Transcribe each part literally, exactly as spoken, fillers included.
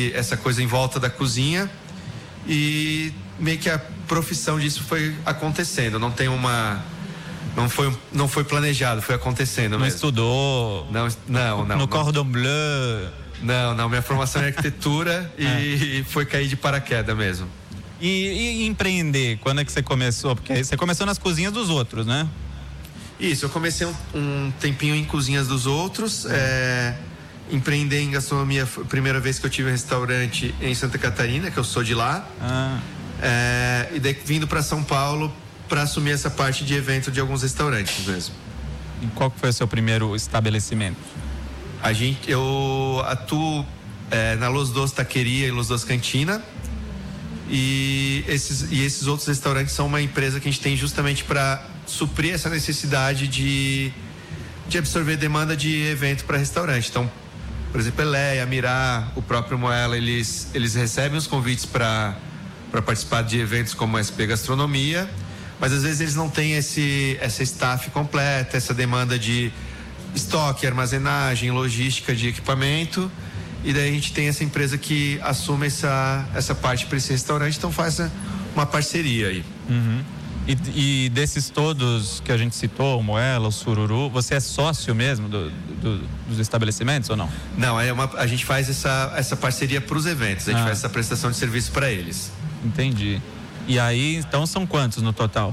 esse, essa coisa em volta da cozinha e meio que a profissão disso foi acontecendo. Não tem uma... Não foi, não foi planejado, foi acontecendo não mesmo. Estudou? Não, não, não. No não. Cordon Bleu? Não, não. Minha formação é arquitetura e, é. e foi cair de paraquedas mesmo. E, e empreender, quando é que você começou? Porque você começou nas cozinhas dos outros, né? Isso, eu comecei um, um tempinho em cozinhas dos outros. É, empreender em gastronomia foi a primeira vez que eu tive um restaurante em Santa Catarina, que eu sou de lá. Ah. É, e daí vindo para São Paulo para assumir essa parte de evento de alguns restaurantes mesmo. E qual que foi o seu primeiro estabelecimento? A gente, eu atuo é, na Los Dos Taqueria e Los Dos Cantina. E esses, e esses outros restaurantes são uma empresa que a gente tem justamente para suprir essa necessidade de, de absorver demanda de evento para restaurante. Então, por exemplo, Eleia, Mirá, o próprio Moela, eles, eles recebem os convites para para participar de eventos como S P Gastronomia, mas às vezes eles não têm esse, essa staff completa, essa demanda de estoque, armazenagem, logística de equipamento. E daí a gente tem essa empresa que assume essa, essa parte para esse restaurante, então faz uma parceria aí. Uhum. E, e desses todos que a gente citou, o Moela, o Sururu, você é sócio mesmo do, do, dos estabelecimentos ou não? Não, é uma, a gente faz essa, essa parceria para os eventos, a gente ah. faz essa prestação de serviço para eles. Entendi. E aí, então são quantos no total?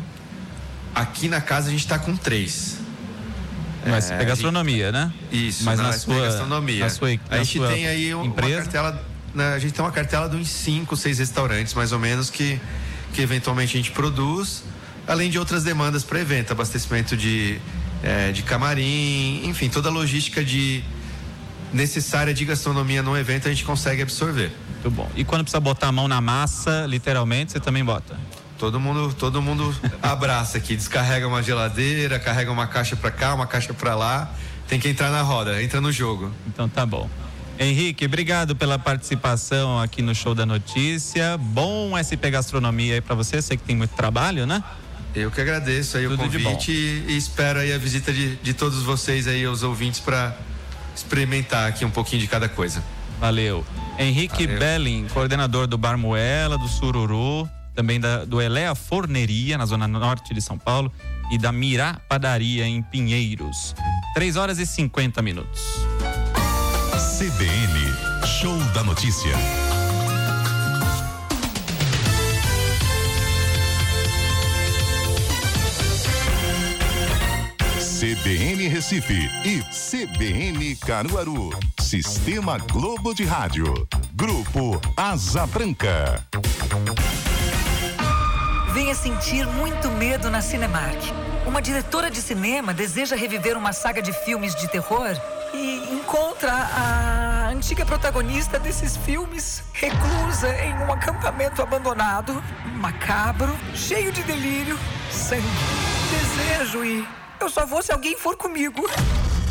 Aqui na casa a gente está com três. No S P Gastronomia, gente, né? Isso, mas na, na S P sua Gastronomia. Na sua, na a gente sua tem aí uma empresa? cartela, né, a gente tem uma cartela de uns cinco, seis restaurantes, mais ou menos, que, que eventualmente a gente produz, além de outras demandas para evento, abastecimento de, é, de camarim, enfim, toda a logística de, necessária de gastronomia num evento a gente consegue absorver. Muito bom. E quando precisa botar a mão na massa, literalmente, você também bota? Todo mundo, todo mundo abraça aqui, descarrega uma geladeira, carrega uma caixa para cá, uma caixa para lá, tem que entrar na roda, entra no jogo. Então tá bom. Henrique, obrigado pela participação aqui no Show da Notícia. Bom S P Gastronomia aí para você, sei que tem muito trabalho, né? Eu que agradeço aí Tudo o convite e, e espero aí a visita de, de todos vocês aí, os ouvintes, para experimentar aqui um pouquinho de cada coisa. Valeu. Henrique Valeu. Belling, coordenador do Bar Moela, do Sururu, também da, do Eleia Forneria, na zona norte de São Paulo, e da Mirá Padaria, em Pinheiros. três horas e cinquenta minutos. C B N, Show da Notícia. C B N Recife e C B N Caruaru. Sistema Globo de Rádio. Grupo Asa Branca. Venha sentir muito medo na Cinemark. Uma diretora de cinema deseja reviver uma saga de filmes de terror e encontra a antiga protagonista desses filmes reclusa em um acampamento abandonado, macabro, cheio de delírio, sangue, desejo e... eu só vou se alguém for comigo.